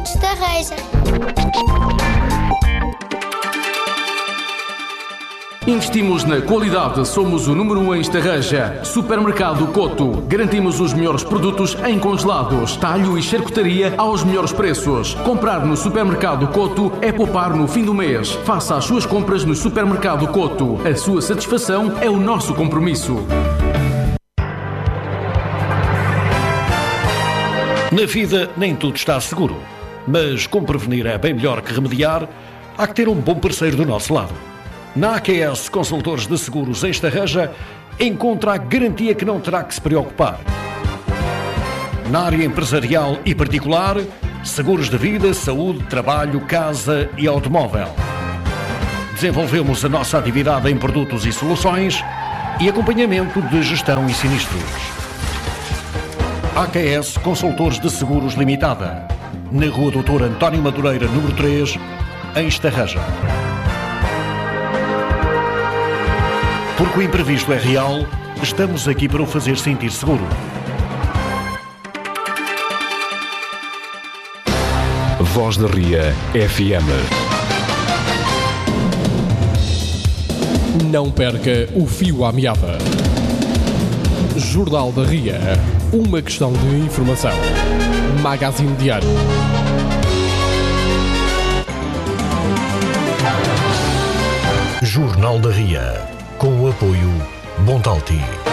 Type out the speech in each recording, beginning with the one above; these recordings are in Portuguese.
Estarreja. Investimos na qualidade, somos o número 1 em Estarreja. Supermercado Coto. Garantimos os melhores produtos em congelados, talho e charcutaria aos melhores preços. Comprar no Supermercado Coto é poupar no fim do mês. Faça as suas compras no Supermercado Coto. A sua satisfação é o nosso compromisso. Na vida nem tudo está seguro, mas como prevenir é bem melhor que remediar, há que ter um bom parceiro do nosso lado. Na AQS Consultores de Seguros em Estarreja, encontra a garantia que não terá que se preocupar. Na área empresarial e particular, seguros de vida, saúde, trabalho, casa e automóvel. Desenvolvemos a nossa atividade em produtos e soluções e acompanhamento de gestão e sinistros. AQS Consultores de Seguros Limitada, na Rua Doutor António Madureira, número 3, em Estarreja. Porque o imprevisto é real, estamos aqui para o fazer sentir seguro. Voz da Ria FM. Não perca o fio à meada. Jornal da Ria. Uma questão de informação. Magazine Diário. Jornal da Ria. Com o apoio Bontalti.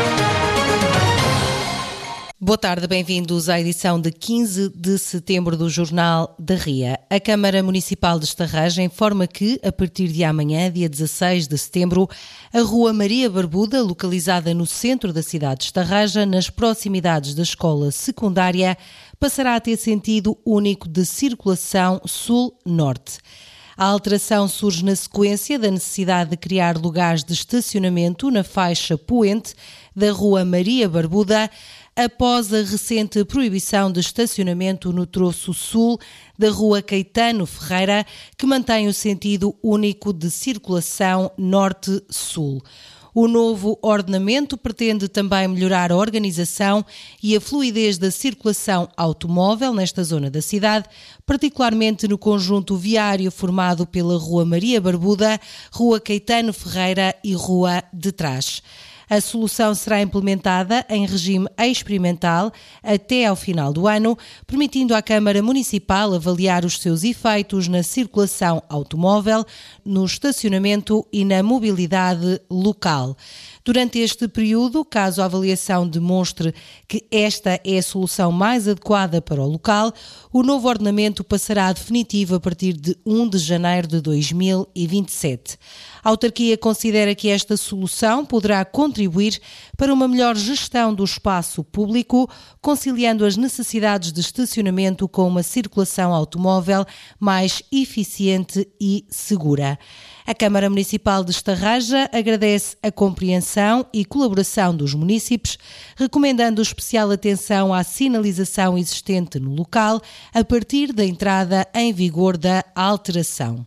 Boa tarde, bem-vindos à edição de 15 de setembro do Jornal da Ria. A Câmara Municipal de Estarreja informa que, a partir de amanhã, dia 16 de setembro, a Rua Maria Barbuda, localizada no centro da cidade de Estarreja, nas proximidades da escola secundária, passará a ter sentido único de circulação sul-norte. A alteração surge na sequência da necessidade de criar lugares de estacionamento na faixa poente da Rua Maria Barbuda, após a recente proibição de estacionamento no troço sul da Rua Caetano Ferreira, que mantém o sentido único de circulação norte-sul. O novo ordenamento pretende também melhorar a organização e a fluidez da circulação automóvel nesta zona da cidade, particularmente no conjunto viário formado pela Rua Maria Barbuda, Rua Caetano Ferreira e Rua de Trás. A solução será implementada em regime experimental até ao final do ano, permitindo à Câmara Municipal avaliar os seus efeitos na circulação automóvel, no estacionamento e na mobilidade local. Durante este período, caso a avaliação demonstre que esta é a solução mais adequada para o local, o novo ordenamento passará a definitivo a partir de 1 de janeiro de 2027. A autarquia considera que esta solução poderá contribuir para uma melhor gestão do espaço público, conciliando as necessidades de estacionamento com uma circulação automóvel mais eficiente e segura. A Câmara Municipal de Estarreja agradece a compreensão e colaboração dos munícipes, recomendando especial atenção à sinalização existente no local a partir da entrada em vigor da alteração.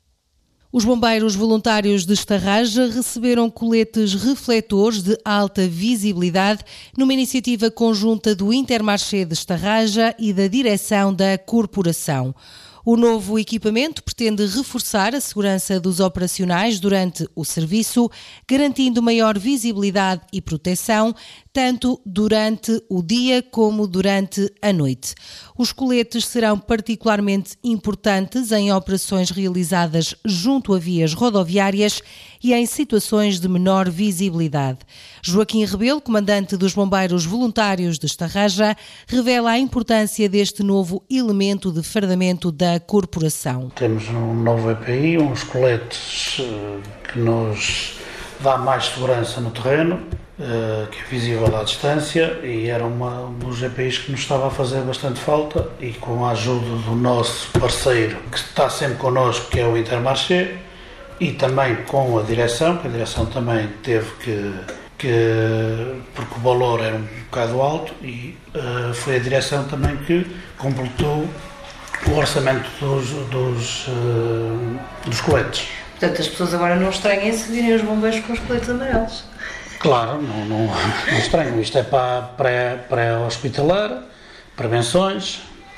Os bombeiros voluntários de Estarreja receberam coletes refletores de alta visibilidade numa iniciativa conjunta do Intermarché de Estarreja e da direção da corporação. O novo equipamento pretende reforçar a segurança dos operacionais durante o serviço, garantindo maior visibilidade e proteção, tanto durante o dia como durante a noite. Os coletes serão particularmente importantes em operações realizadas junto a vias rodoviárias e em situações de menor visibilidade. Joaquim Rebelo, comandante dos Bombeiros Voluntários de Estarreja, revela a importância deste novo elemento de fardamento da corporação. Temos um novo EPI, uns coletes que nos dá mais segurança no terreno, que é visível à distância, e era um dos EPIs que nos estava a fazer bastante falta, e com a ajuda do nosso parceiro que está sempre connosco, que é o Intermarché, e também com a direção, que a direção também teve porque o valor era um bocado alto, e foi a direção também que completou o orçamento dos coletes. Portanto, as pessoas agora não estranhem se virem os bombeiros com os coletes amarelos. Claro, não estranho. Isto é para pré-hospitalar, prevenções,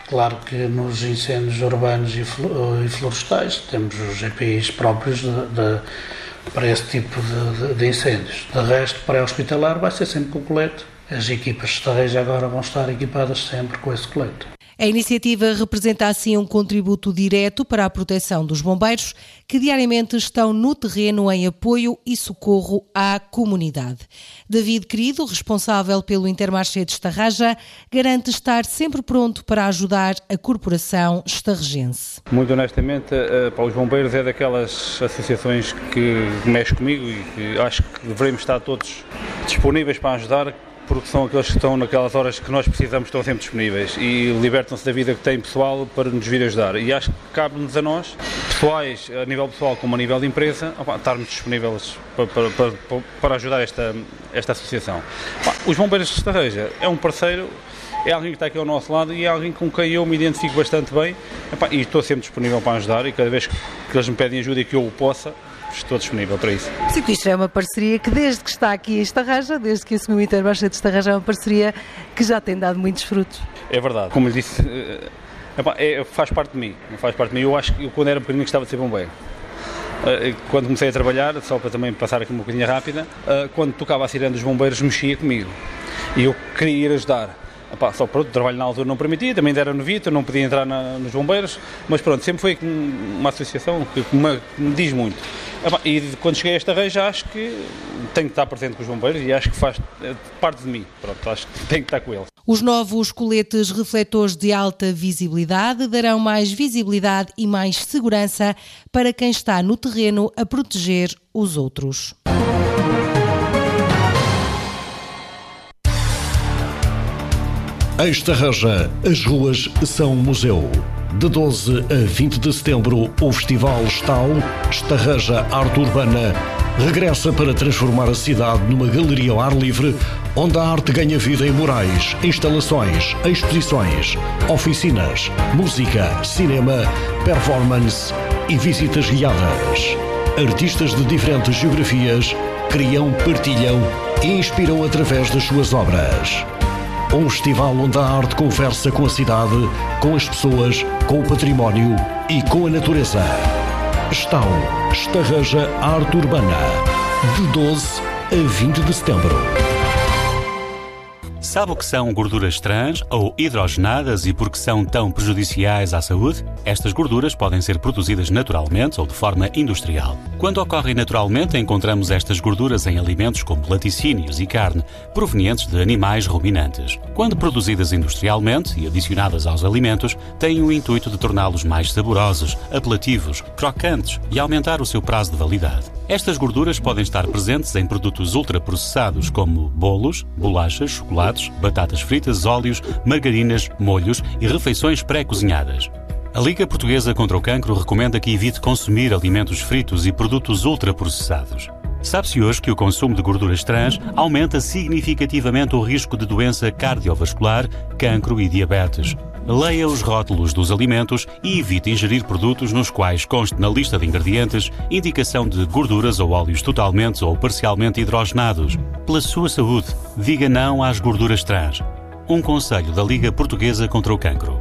Claro que nos incêndios urbanos e florestais temos os EPIs próprios para esse tipo de incêndios. De resto, pré-hospitalar vai ser sempre com o colete. As equipas de Estarreja agora vão estar equipadas sempre com esse colete. A iniciativa representa assim um contributo direto para a proteção dos bombeiros que diariamente estão no terreno em apoio e socorro à comunidade. David Querido, responsável pelo Intermarché de Estarreja, garante estar sempre pronto para ajudar a corporação estarrejense. Muito honestamente, os bombeiros é daquelas associações que mexe comigo e que acho que devemos estar todos disponíveis para ajudar, porque são aqueles que estão naquelas horas que nós precisamos, estão sempre disponíveis e libertam-se da vida que têm pessoal para nos vir ajudar. E acho que cabe-nos a nós, pessoais, a nível pessoal como a nível de empresa, estarmos disponíveis para ajudar esta associação. Os Bombeiros de Estarreja é um parceiro, é alguém que está aqui ao nosso lado e é alguém com quem eu me identifico bastante bem e estou sempre disponível para ajudar e cada vez que eles me pedem ajuda e que eu o possa, estou disponível para isso. Sim, isto é uma parceria que desde que está aqui em Estarreja, desde que assumiu o Intermarché de Estarreja, é uma parceria que já tem dado muitos frutos. É verdade, como lhe disse, faz parte de mim, Eu acho que eu, quando era pequenino, gostava de ser bombeiro. Quando comecei a trabalhar, só para também passar aqui uma coisinha rápida, quando tocava a sirene dos bombeiros, mexia comigo e eu queria ir ajudar. Só pronto, o trabalho na altura não permitia, também era novito, não podia entrar nos bombeiros, mas pronto, sempre foi uma associação que me diz muito. E quando cheguei a Estarreja, acho que tenho que estar presente com os bombeiros e acho que faz parte de mim, pronto, acho que tenho que estar com eles. Os novos coletes refletores de alta visibilidade darão mais visibilidade e mais segurança para quem está no terreno a proteger os outros. Em Estarreja, as ruas são um museu. De 12 a 20 de setembro, o Festival Estau, Estarreja Arte Urbana, regressa para transformar a cidade numa galeria ao ar livre, onde a arte ganha vida em murais, instalações, exposições, oficinas, música, cinema, performance e visitas guiadas. Artistas de diferentes geografias criam, partilham e inspiram através das suas obras. Um festival onde a arte conversa com a cidade, com as pessoas, com o património e com a natureza. Estau, Estarreja Arte Urbana, de 12 a 20 de setembro. Sabe o que são gorduras trans ou hidrogenadas e por que são tão prejudiciais à saúde? Estas gorduras podem ser produzidas naturalmente ou de forma industrial. Quando ocorrem naturalmente, encontramos estas gorduras em alimentos como laticínios e carne, provenientes de animais ruminantes. Quando produzidas industrialmente e adicionadas aos alimentos, têm o intuito de torná-los mais saborosos, apelativos, crocantes e aumentar o seu prazo de validade. Estas gorduras podem estar presentes em produtos ultraprocessados como bolos, bolachas, chocolates, batatas fritas, óleos, margarinas, molhos e refeições pré-cozinhadas. A Liga Portuguesa contra o Cancro recomenda que evite consumir alimentos fritos e produtos ultraprocessados. Sabe-se hoje que o consumo de gorduras trans aumenta significativamente o risco de doença cardiovascular, cancro e diabetes. Leia os rótulos dos alimentos e evite ingerir produtos nos quais conste na lista de ingredientes indicação de gorduras ou óleos totalmente ou parcialmente hidrogenados. Pela sua saúde, diga não às gorduras trans. Um conselho da Liga Portuguesa contra o Cancro.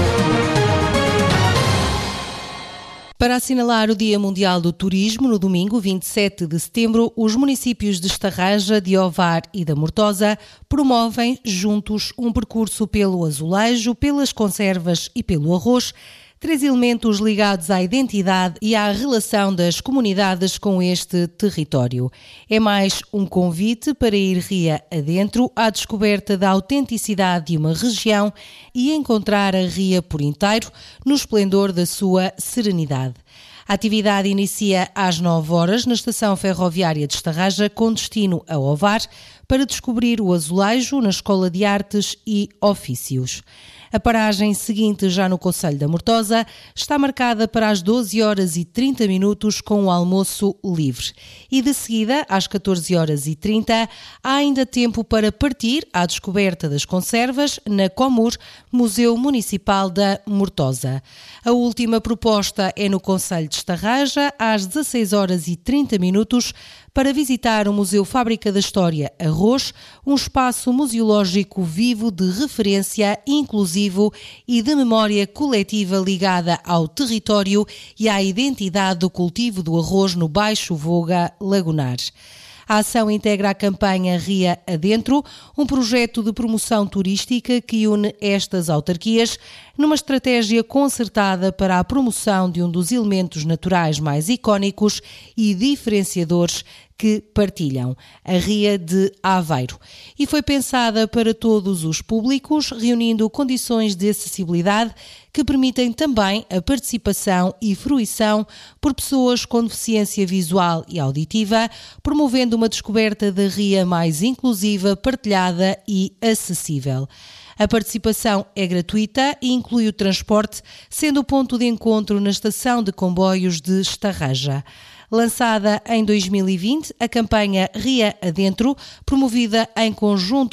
Para assinalar o Dia Mundial do Turismo, no domingo 27 de setembro, os municípios de Estarreja, de Ovar e da Mortosa promovem juntos um percurso pelo azulejo, pelas conservas e pelo arroz, 3 elementos ligados à identidade e à relação das comunidades com este território. É mais um convite para ir ria adentro à descoberta da autenticidade de uma região e encontrar a ria por inteiro no esplendor da sua serenidade. A atividade inicia às 9 horas na estação ferroviária de Estarreja, com destino a Ovar, para descobrir o azulejo na Escola de Artes e Ofícios. A paragem seguinte, já no Concelho da Mortosa, está marcada para as 12 horas e 30 minutos com o almoço livre. E de seguida, às 14 horas e 30, há ainda tempo para partir à descoberta das conservas na Comur, Museu Municipal da Mortosa. A última proposta é no Concelho de Estarreja, às 16 horas e 30 minutos, para visitar o Museu Fábrica da História Arroz, um espaço museológico vivo de referência, inclusivo e de memória coletiva ligada ao território e à identidade do cultivo do arroz no Baixo Voga Lagunar. A ação integra a campanha Ria Adentro, um projeto de promoção turística que une estas autarquias numa estratégia concertada para a promoção de um dos elementos naturais mais icónicos e diferenciadores que partilham, a Ria de Aveiro. E foi pensada para todos os públicos, reunindo condições de acessibilidade que permitem também a participação e fruição por pessoas com deficiência visual e auditiva, promovendo uma descoberta da Ria mais inclusiva, partilhada e acessível. A participação é gratuita e inclui o transporte, sendo o ponto de encontro na estação de comboios de Estarreja. Lançada em 2020, a campanha Ria Adentro, promovida em conjunto